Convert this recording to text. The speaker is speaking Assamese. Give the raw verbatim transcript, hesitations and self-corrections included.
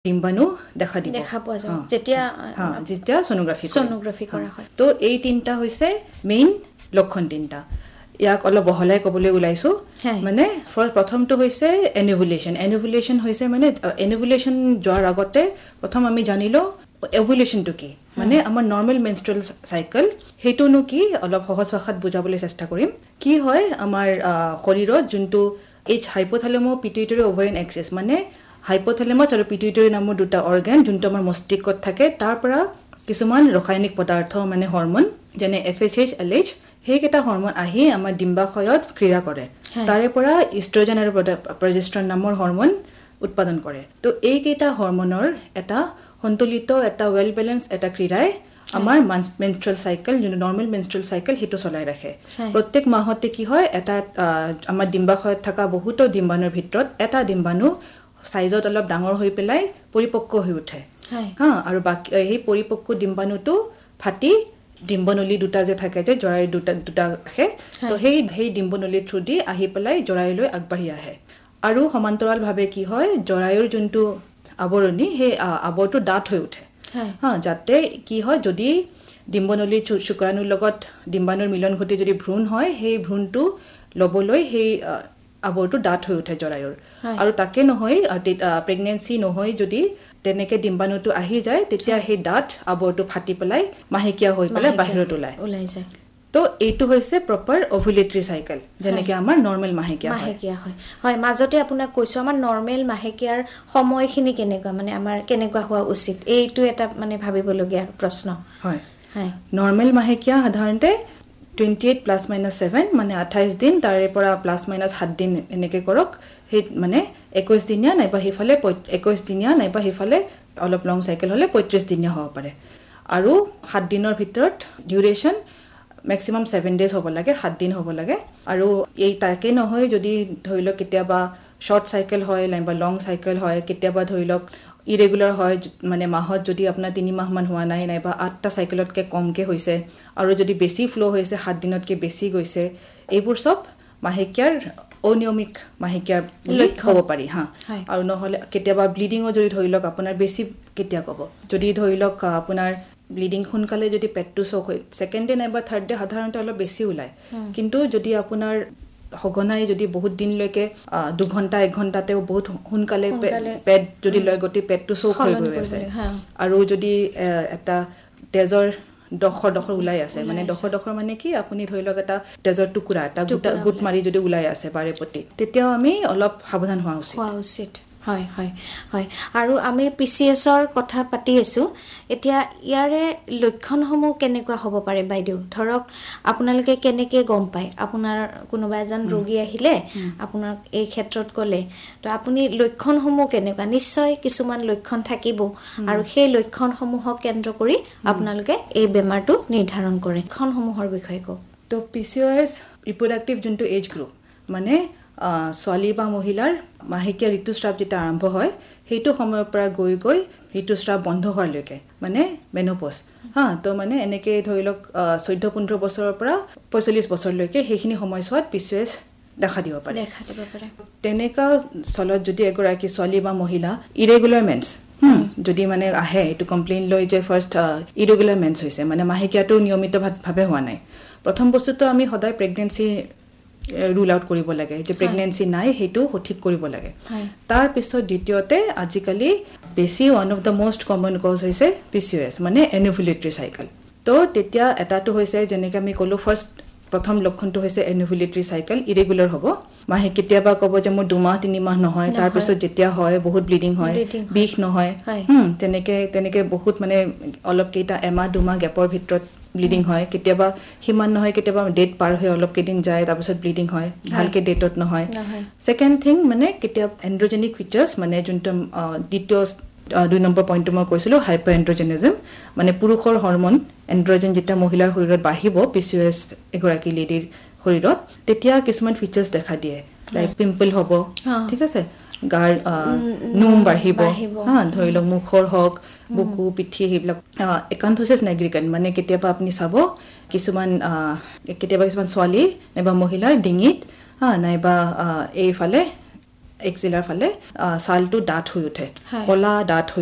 ডিম্বাণু দেখা দিব দেখা পোৱা যায় যেতিয়া যেতিয়া সোনোগ্ৰাফি সোনোগ্ৰাফি কৰা হয় তো এই তিনটা হৈছে মেইন লক্ষণ তিনটা ইয়াক অলপ বহলাই ক'বলৈ ওলাইছো মানে প্ৰথমটো হৈছে এনোভুলেশ্যন এনোভুলেশ্যন হৈছে মানে এনোভুলেশ্যন যোৱাৰ আগতে প্ৰথম আমি জানিলো এভুলেশ্যনটো কি মানে আমাৰ নৰ্মেল মেনষ্ট্ৰুৱেল চাইকেল হেতুনো কি অলপ সহজ ভাষাত বুজাবলৈ চেষ্টা কৰিম কি হয় আমাৰ শৰীৰত যোনটো এইচ হাইপোথালামো পিটুইটাৰি ওভাৰিয়ান এক্সিছ মানে হাইপোথালামাছ আৰু পিটুইটাৰি নামৰ দুটা অৰ্গান যোনটো আমাৰ মস্তিষ্কত থাকে তাৰ পৰা কিছুমান ৰাসায়নিক পদাৰ্থ মানে হৰমন যেনে F S H L H সেইকেইটা হৰমন আহি আমাৰ ডিম্বাশয়ত ক্ৰিয়া কৰে তাৰে পৰা ইষ্ট্ৰজেন আৰু প্ৰজেষ্ট্ৰন নামৰ হৰমন উৎপাদন কৰে তো এইকেইটা হৰমনৰ এটা সন্তুলিত এটা ৱেল বেলেন্স এটা ক্ৰিয়াই আমাৰ মেনষ্ট্ৰুৱেল চাইকেল যোনটো নৰ্মেল মেনষ্ট্ৰুৱেল চাইকেল সেইটো চলাই ৰাখে প্ৰত্যেক মাহতে কি হয় এটা আমাৰ ডিম্বাশয়ত থকা বহুতো ডিম্বাণুৰ ভিতৰত এটা ডিম্বাণু সাইজত অলপ ডাঙৰ হৈ পেলাই পৰিপক্ক হৈ উঠে হা আৰু বাকি এই পৰিপক্ক ডিম্বাণুটো ফাটি ডিম্বনলী দুটা যে থাকে যে জৰায়ু দুটা দুটা আছে তো সেই সেই ডিম্বনলী থ্ৰু দি আহি পেলাই জৰায়ুলৈ আগবাঢ়ি আহে আৰু সমান্তৰাল ভাৱে কি হয় জৰায়ুৰ যোনটো আৱৰণী সেই আৱৰটো ডাঠ হৈ উঠে হা যাতে কি হয় যদি ডিম্বনলী শুক্ৰাণুৰ লগত ডিম্বাণুৰ মিলন ঘটি যদি ভ্ৰূণ হয় সেই ভ্ৰূণটো লবলৈ সেই আৱৰটো ডাঠ হৈ উঠে জৰায়ুৰ আৰু তাকে নহয় প্ৰেগনেন্সি নহয় যদি তেনেকে ডিম্বাণুটো আহি যায় তেতিয়া সেই ডাঠ আৱৰটো ফাটি পেলাই মাহেকীয়া হৈ পেলাই বাহিৰত ওলাই ওলাই যায় তো এইটো হৈছে প্ৰপাৰ ওভুলেটৰী চাইকেল যেনেকে আমাৰ নৰ্মেল মাহেকীয়া মাহেকীয়া হয় হয় মাজতে আপোনাক কৈছো আমাৰ নৰ্মেল মাহেকীয়াৰ সময়খিনি কেনেকুৱা মানে আমাৰ কেনেকুৱা হোৱা উচিত এইটো এটা মানে ভাবিবলগীয়া প্ৰশ্ন হয় হয় নৰ্মেল মাহেকীয়া সাধাৰণতে twenty-eight plus minus seven মানে twenty-eight দিন তাৰে পৰা প্লাস মাইনাস সাত দিন এনেকে কৰক হে মানে twenty-one দিনিয়া নাইবা হেফালে twenty-one দিনিয়া নাইবা হেফালে অলপ লং সাইকেল হলে thirty-five দিনিয়া হ'ব পাৰে আৰু সাত দিনৰ ভিতৰত ডিউৰেচন ম্যাক্সিমাম seven ডেজ হ'ব লাগে সাত দিন হ'ব লাগে আৰু এই তাকে নহয় যদি ধৰিলক কেতিয়াবা শৰ্ট সাইকেল হয় নাইবা লং সাইকেল হয় কেতিয়াবা ধৰিলক ইৰেগুলাৰ হয় মানে মাহত যদি আপোনাৰ তিনি মাহ মান হোৱা নাই নাইবা আঠটা সাইকেলতকে কমকে হৈছে আৰু যদি বেছি ফ্লো হৈছে সাত দিনতকে বেছি গৈছে এইবোৰ সব মাহেকীয়াৰ অনিয়মিক মাহেকীয়াৰ লক্ষণ হ'ব পাৰি হা আৰু নহলে কেতিয়াবা ব্লিডিংও যদি ধৰিলক আপোনাৰ বেছি কেতিয়া ক'ব যদি ধৰিলক আপোনাৰ ব্লিডিং সোনকালে যদি পেটটো চক হয় সেকেন্ড ডে নাইবা থাৰ্ড ডে সাধাৰণতে অলপ বেছি ওলায় কিন্তু যদি আপোনাৰ হগনাই যদি বহুত দিন লৈকে দুই ঘন্টা এক ঘন্টাতেও বহুত সোনকালে পেট যদি লয় গতি পেটটো চক হৈ গৈ আছে আৰু যদি এটা তেজৰ ডখৰ ডখৰ ওলাই আছে মানে ডখৰ ডখৰ মানে কি আপুনি ধৰি লওক এটা তেজৰ টুকুৰা এটা গুট মাৰি যদি ওলাই আছে বাৰে প্ৰতি তেতিয়াও আমি অলপ সাৱধান হোৱা উচিত হোৱা উচিত হয় হয় হয় আৰু আমি পিসিএছৰ কথা পাতি আছো এতিয়া ইয়াৰে লক্ষণসমূহ কেনেকুৱা হ'ব পাৰে বাইদেউ ধৰক আপোনালোকে কেনেকে গম পায় আপোনাৰ কোনোবা এজন ৰোগী আহিলে আপোনাক এই ক্ষেত্ৰত ক'লে তো আপুনি লক্ষণসমূহ কেনেকুৱা নিশ্চয় কিছুমান লক্ষণ থাকিব আৰু সেই লক্ষণসমূহক কেন্দ্ৰ কৰি আপোনালোকে এই বেমাৰটো নিৰ্ধাৰণ কৰে লক্ষণসমূহৰ বিষয়ে কওক তো পিসিএছ ৰিপ্ৰডাক্টিভ যোনটো এজ গ্ৰুপ মানে ছোৱালী বা মহিলাৰ মাহেকীয়া ঋতুস্ৰাৱ যেটা আৰম্ভ হয় সেইটো সময়ৰ পৰা গৈ গৈ ঋতুস্ৰাৱ বন্ধ হোৱালৈকে মানে মেনোপজ হা তো মানে এনেকে ধৰিলক চৈধ্য পোন্ধৰ বছৰৰ পৰা পঁয়চল্লিশ বছৰলৈকে সেইখিনি সময়ছোৱাত পিসিএছ দেখা দিব পাৰে দেখা দিব পাৰে তেনেকা স্থলত যদি এগৰাকী ছোৱালী বা মহিলা ইৰেগুলাৰ মেন্স হুম যদি মানে আহে এটো কমপ্লেইন লৈ যে ফাৰ্স্ট ইৰেগুলাৰ মেন্স হৈছে মানে মাহেকীয়াটো নিয়মিতভাৱে হোৱা নাই প্ৰথম বস্তুটো আমি সদায় প্ৰেগনেন্সি রুল আউট কৰিব লাগে যে প্ৰেগনেন্সি নাই হেতু সঠিক কৰিব লাগে তাৰ পিছত দ্বিতীয়তে আজিকালি বেছি one of the most common cause হৈছে পিসিএছ মানে এনোভুলেটৰী সাইকেল তো তেতিয়া এটাটো হৈছে যেনেকৈ আমি কলো ফাৰ্স্ট প্ৰথম লক্ষণটো হৈছে এনোভুলেটৰী সাইকেল ইৰেগুলাৰ হ'ব মাহে কেতিয়াবা ক'ব যে মোৰ দুমাহ তিনি মাহ নহয় তাৰ পিছত যেতিয়া হয় বহুত ব্লিডিং হয় বিষ নহয় হুম তেনেকে তেনেকে বহুত মানে অলপ কেইটা এমাহ দুমাহ গ্যাপৰ ভিতৰত ব্লিডিং হয় কেতিয়াবা হিমান নহয় কেতিয়াবা ডেট পাৰ হৈ অলপ কেদিন যায় তাৰ পিছত ব্লিডিং হয় ভালকে ডেটত নহয় সেকেন্ড থিং মানে কেতিয়াবা এন্ড্ৰোজেনিক ফিচাৰ্স মানে যোনটো দ্বিতীয় দুই নম্বৰ পইণ্টটো মই কৈছিলো হাইপাৰ এন্ড্ৰোজেনিজম মানে পুৰুষৰ হৰমন এন্ড্ৰোজেন যেটা মহিলাৰ শৰীৰত বাঢ়িব পিসিএছ এগৰাকী লেডিৰ শৰীৰত তেতিয়া কিছুমান ফিচাৰ্স দেখা দিয়ে লাইক পিম্পল হ'ব ঠিক আছে গাৰ নোম বাঢ়িব হা ধৰি লওক মুখৰ হক বুকু পিঠি হেবিলাক একান্থোসিছ নাইগ্ৰিকান মানে কেতিয়াবা আপুনি চাব কিছুমান কেতিয়াবা কিছুমান ছোৱালীৰ নাইবা মহিলাৰ ডিঙিত হা নাইবা এইফালে এক্সিলাৰ ফালে ছালটো ডাঠ হৈ উঠে, কলা ডাঠ